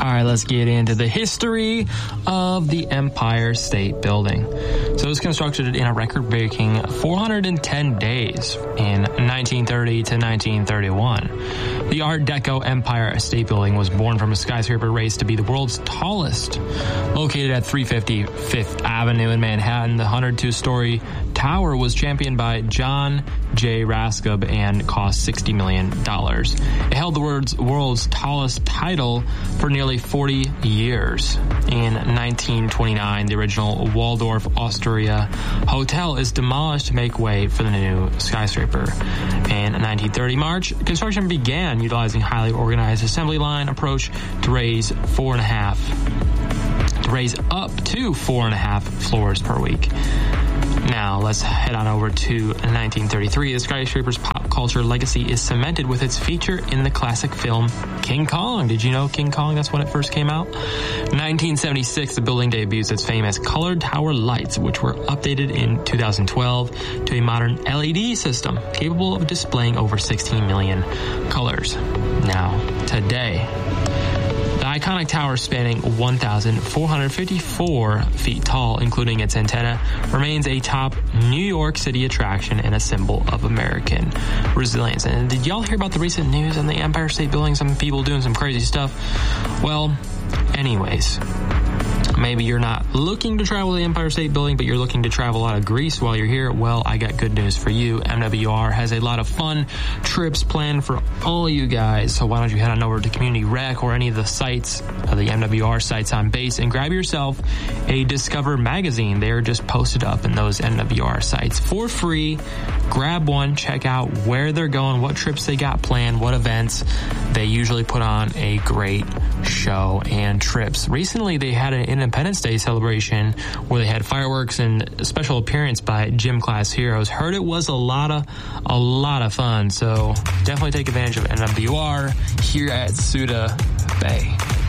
All right, let's get into the history of the Empire State Building. So it was constructed in a record-breaking 410 days in 1930 to 1931. The Art Deco Empire State Building was born from a skyscraper race to be the world's tallest. Located at 350 Fifth Avenue in Manhattan, the 102-story tower was championed by John J. Raskob and cost $60 million. It held the world's tallest title for nearly 40 years. In 1929, the original Waldorf Astoria Hotel is demolished to make way for the new skyscraper. In 1930 March, construction began utilizing highly organized assembly line approach to raise up to 4.5 floors per week. Now, let's head on over to 1933. The skyscraper's pop culture legacy is cemented with its feature in the classic film King Kong. Did you know King Kong? That's when it first came out. 1976, the building debuts its famous colored tower lights, which were updated in 2012 to a modern LED system capable of displaying over 16 million colors. Now, today, the iconic tower, spanning 1,454 feet tall, including its antenna, remains a top New York City attraction and a symbol of American resilience. And did y'all hear about the recent news on the Empire State Building? Some people doing some crazy stuff. Well, anyways, maybe you're not looking to travel to the Empire State Building, but you're looking to travel out of Greece while you're here. Well, I got good news for you. MWR has a lot of fun trips planned for all you guys. So why don't you head on over to Community Rec or any of the sites, the MWR sites on base, and grab yourself a Discover magazine. They're just posted up in those MWR sites for free. Grab one, check out where they're going, what trips they got planned, what events. They usually put on a great show and trips. Recently, they had an Independence Day celebration where they had fireworks and a special appearance by Gym Class Heroes. Heard it was a lot of fun. So definitely take advantage of NWR here at Suda Bay.